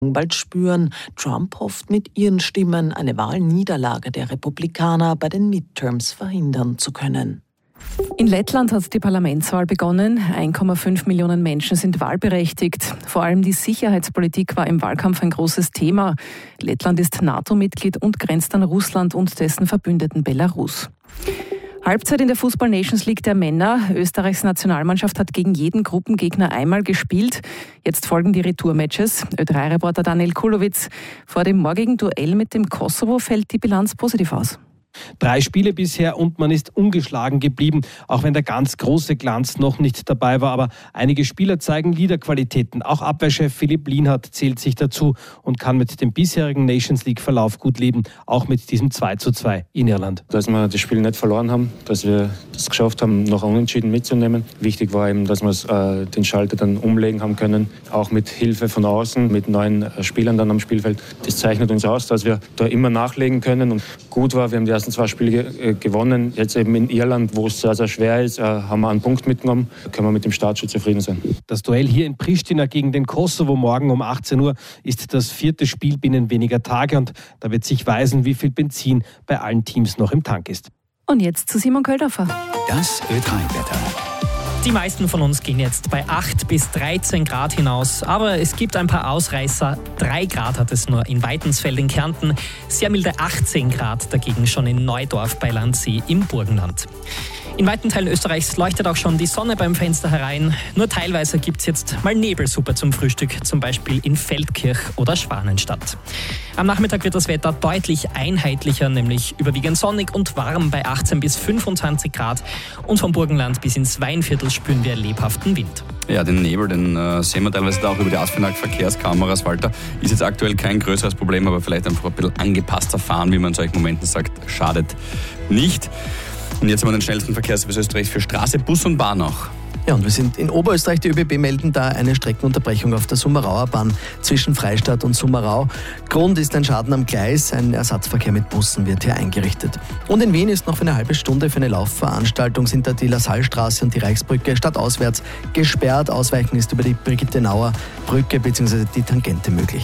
bald spüren. Trump hofft mit ihren Stimmen eine Wahlniederlage der Republikaner bei den Midterms verhindern zu können. In Lettland hat die Parlamentswahl begonnen. 1,5 Millionen Menschen sind wahlberechtigt. Vor allem die Sicherheitspolitik war im Wahlkampf ein großes Thema. Lettland ist NATO-Mitglied und grenzt an Russland und dessen Verbündeten Belarus. Halbzeit in der Fußball-Nations League der Männer. Österreichs Nationalmannschaft hat gegen jeden Gruppengegner einmal gespielt. Jetzt folgen die Retour-Matches. Ö3-Reporter Daniel Kulowitz. Vor dem morgigen Duell mit dem Kosovo fällt die Bilanz positiv aus. 3 Spiele bisher und man ist ungeschlagen geblieben, auch wenn der ganz große Glanz noch nicht dabei war. Aber einige Spieler zeigen Leaderqualitäten. Auch Abwehrchef Philipp Lienhardt zählt sich dazu und kann mit dem bisherigen Nations League-Verlauf gut leben, auch mit diesem 2:2 in Irland. Dass wir das Spiel nicht verloren haben, dass wir es geschafft haben, noch unentschieden mitzunehmen. Wichtig war eben, dass wir den Schalter dann umlegen haben können, auch mit Hilfe von außen, mit neuen Spielern dann am Spielfeld. Das zeichnet uns aus, dass wir da immer nachlegen können. Und gut war, wir haben die ersten 2 Spiele gewonnen. Jetzt eben in Irland, wo es sehr, sehr schwer ist, haben wir einen Punkt mitgenommen. Können wir mit dem Start schon zufrieden sein. Das Duell hier in Pristina gegen den Kosovo morgen um 18 Uhr ist das 4. Spiel binnen weniger Tage und da wird sich weisen, wie viel Benzin bei allen Teams noch im Tank ist. Und jetzt zu Simon Köldorfer. Das Ö3-Wetter. Die meisten von uns gehen jetzt bei 8 bis 13 Grad hinaus, aber es gibt ein paar Ausreißer. 3 Grad hat es nur in Weitensfeld in Kärnten, sehr milde 18 Grad dagegen schon in Neudorf bei Landsee im Burgenland. In weiten Teilen Österreichs leuchtet auch schon die Sonne beim Fenster herein. Nur teilweise gibt es jetzt mal Nebelsuppe zum Frühstück, zum Beispiel in Feldkirch oder Schwanenstadt. Am Nachmittag wird das Wetter deutlich einheitlicher, nämlich überwiegend sonnig und warm bei 18 bis 25 Grad. Und vom Burgenland bis ins Weinviertel spüren wir lebhaften Wind. Ja, den Nebel, den sehen wir teilweise da auch über die Asfinag-Verkehrskameras. Walter, ist jetzt aktuell kein größeres Problem, aber vielleicht einfach ein bisschen angepasster fahren, wie man in solchen Momenten sagt, schadet nicht. Und jetzt haben wir den schnellsten Verkehrsservice Österreichs für Straße, Bus und Bahn noch. Ja, und wir sind in Oberösterreich. Die ÖBB melden da eine Streckenunterbrechung auf der Summerauer Bahn zwischen Freistadt und Summerau. Grund ist ein Schaden am Gleis. Ein Ersatzverkehr mit Bussen wird hier eingerichtet. Und in Wien ist noch für eine halbe Stunde für eine Laufveranstaltung sind da die Lassalstraße und die Reichsbrücke stadtauswärts gesperrt. Ausweichen ist über die Brigitte-Nauer Brücke bzw. die Tangente möglich.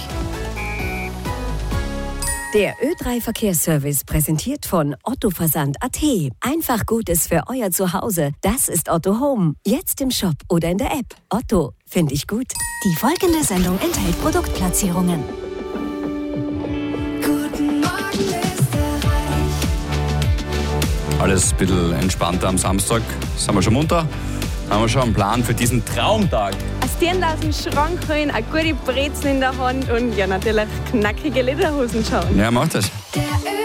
Der Ö3-Verkehrsservice präsentiert von Otto Versand.at. Einfach Gutes für euer Zuhause. Das ist Otto Home. Jetzt im Shop oder in der App. Otto, finde ich gut. Die folgende Sendung enthält Produktplatzierungen. Guten Morgen, Österreich. Alles ein bisschen entspannter am Samstag. Sind wir schon munter? Haben wir schon einen Plan für diesen Traumtag? Ein Dirndl aus dem Schrank holen, eine gute Brezel in der Hand und ja natürlich knackige Lederhosen schauen. Ja, mach das.